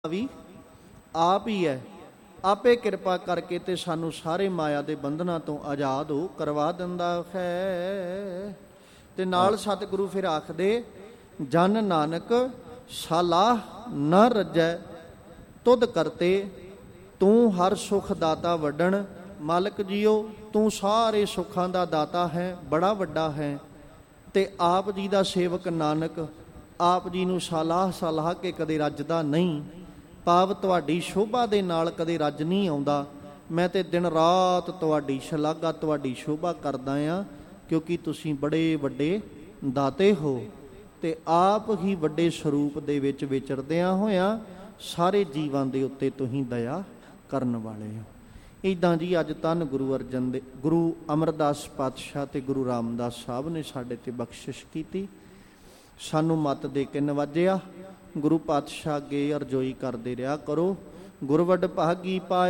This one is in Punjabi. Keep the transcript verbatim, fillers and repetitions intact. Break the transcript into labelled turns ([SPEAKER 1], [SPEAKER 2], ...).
[SPEAKER 1] ਵੀ ਆਪ ਹੀ ਹੈ। ਆਪੇ ਕਿਰਪਾ ਕਰਕੇ ਤੇ ਸਾਨੂੰ ਸਾਰੇ ਮਾਇਆ ਦੇ ਬੰਧਨਾਂ ਤੋਂ ਆਜ਼ਾਦ ਹੋ ਕਰਵਾ ਦਿੰਦਾ ਹੈ। ਤੇ ਨਾਲ ਸਤਿਗੁਰੂ ਫਿਰ ਆਖਦੇ, ਜਨ ਨਾਨਕ ਸਲਾਹ ਨਾ ਰੱਜੈ ਤੁਧ ਕਰਤੇ, ਤੂੰ ਹਰ ਸੁਖ ਦਾਤਾ ਵੱਡਣ। ਮਾਲਕ ਜੀਓ, ਤੂੰ ਸਾਰੇ ਸੁੱਖਾਂ ਦਾ ਦਾਤਾ ਹੈ, ਬੜਾ ਵੱਡਾ ਹੈ। ਤੇ ਆਪ ਜੀ ਦਾ ਸੇਵਕ ਨਾਨਕ ਆਪ ਜੀ ਨੂੰ ਸਲਾਹ ਸਲਾਹ ਕੇ ਕਦੇ ਰੱਜਦਾ ਨਹੀਂ, ਭਾਵ ਤੁਹਾਡੀ ਸ਼ੋਭਾ ਦੇ ਨਾਲ ਕਦੇ ਰੱਜ ਨਹੀਂ ਆਉਂਦਾ। ਮੈਂ ਤੇ ਦਿਨ ਰਾਤ ਤੁਹਾਡੀ ਸ਼ਲਾਘਾ, ਤੁਹਾਡੀ ਸ਼ੋਭਾ ਕਰਦਾ ਹਾਂ, ਕਿਉਂਕਿ ਤੁਸੀਂ ਬੜੇ ਵੱਡੇ ਦਾਤੇ ਹੋ। ਤੇ ਆਪ ਹੀ ਵੱਡੇ ਸਰੂਪ ਦੇ ਵਿੱਚ ਵਿਚਰਦਿਆਂ ਹੋਇਆਂ ਸਾਰੇ ਜੀਵਾਂ ਦੇ ਉੱਤੇ ਤੁਸੀਂ ਦਇਆ ਕਰਨ ਵਾਲੇ ਹੋ। ਇੱਦਾਂ ਜੀ ਅੱਜ ਧੰਨ ਗੁਰੂ ਅਰਜਨ ਦੇ ਗੁਰੂ ਅਮਰਦਾਸ ਪਾਤਸ਼ਾਹ ਤੇ ਗੁਰੂ ਰਾਮਦਾਸ ਸਾਹਿਬ ਨੇ ਸਾਡੇ ਤੇ ਬਖਸ਼ਿਸ਼ ਕੀਤੀ, ਸਾਨੂੰ ਮੱਤ ਦੇ ਕੇ ਨਵਾਜਿਆ। ਗੁਰੂ ਪਾਤਸ਼ਾਹ ਅੱਗੇ ਅਰਜ਼ੋਈ ਕਰਦੇ ਰਿਹਾ ਕਰੋ, ਗੁਰਵਡ ਭਾਗੀ ਪਾਏ